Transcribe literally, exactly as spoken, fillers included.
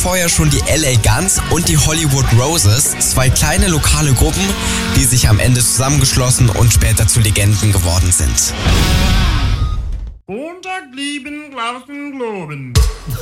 Vorher schon die L A Guns und die Hollywood Roses, zwei kleine lokale Gruppen, die sich am Ende zusammengeschlossen und später zu Legenden geworden sind. Montag lieben, Glauben, Globen.